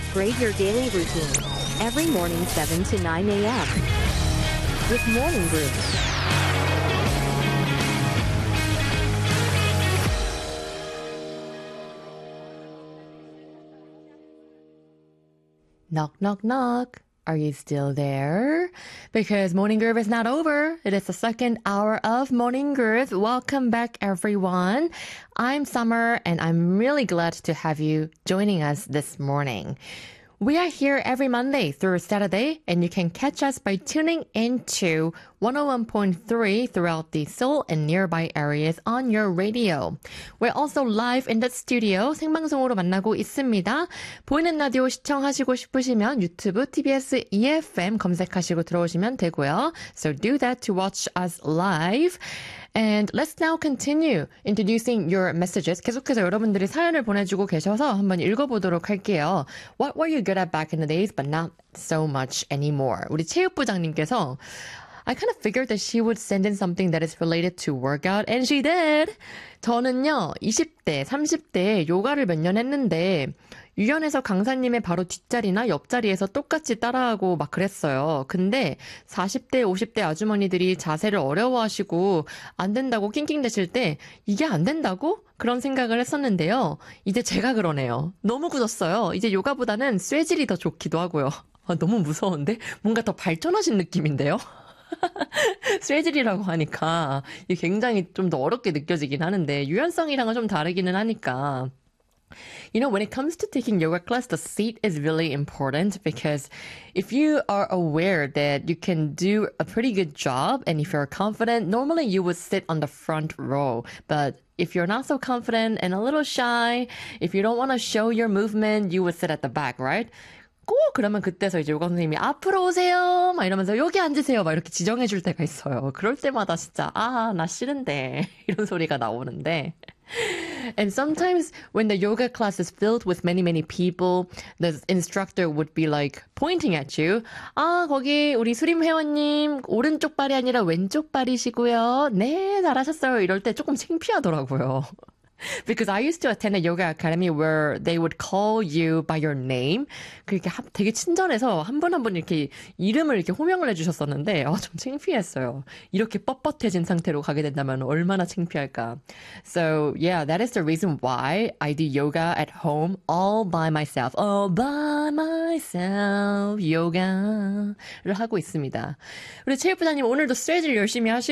Upgrade your daily routine. Every morning 7 to 9 a.m. with Morning Groove. Knock, knock, knock. Are you still there? Because Morning Groove is not over. It is the second hour of Morning Groove. Welcome back, everyone. I'm Summer, and I'm really glad to have you joining us this morning. We are here every Monday through Saturday, and you can catch us by tuning into 101.3 throughout the Seoul and nearby areas on your radio. We're also live in the studio, 생방송으로 만나고 있습니다. 보이는 라디오 시청하시고 싶으시면 유튜브 TBS EFM 검색하시고 들어오시면 되고요. So do that to watch us live. And let's now continue introducing your messages. 계속해서 여러분들이 사연을 보내주고 계셔서 한번 읽어보도록 할게요. What were you good at back in the days, but not so much anymore? 우리 체육부장님께서 I kind of figured that she would send in something that is related to workout, and she did. 저는요, 20대, 30대에 요가를 몇 년 했는데 유연해서 강사님의 바로 뒷자리나 옆자리에서 똑같이 따라하고 막 그랬어요. 근데 40대, 50대 아주머니들이 자세를 어려워하시고 안 된다고 낑낑대실 때 이게 안 된다고? 그런 생각을 했었는데요. 이제 제가 그러네요. 너무 굳었어요. 이제 요가보다는 쇠질이 더 좋기도 하고요. 너무 무서운데? 뭔가 더 발전하신 느낌인데요? 쇠질이라고 하니까 이게 굉장히 좀 더 어렵게 느껴지긴 하는데 유연성이랑은 좀 다르기는 하니까 You know, when it comes to taking yoga class, the seat is really important because if you are aware that you can do a pretty good job and if you're confident, normally you would sit on the front row. But if you're not so confident and a little shy, if you don't want to show your movement, you would sit at the back, right? 꼭 그러면 그때서 이제 요가 선생님이 앞으로 오세요 막 이러면서 여기 앉으세요 막 이렇게 지정해 줄 때가 있어요. 그럴 때마다 진짜 나 싫은데 이런 소리가 나오는데 And sometimes when the yoga class is filled with many people, the instructor would be like pointing at you. 거기 우리 수림 회원님 오른쪽 발이 아니라 왼쪽 발이시고요. 네, 잘하셨어요. 이럴 때 조금 창피하더라고요. Because I used to attend a yoga academy where they would call you by your name. 그렇게 되게 친절해서 한 분 한 분 이렇게 이름을 이렇게 호명을 해주셨었는데 좀 창피했어요. 이렇게 뻣뻣해진 상태로 가게 된다면 얼마나 창피할까. So yeah, that is the reason why I do yoga at home all by myself. All by myself yoga를 하고 있습니다. 우리 체육부장님 오늘도 스트레칭 열심히 하시고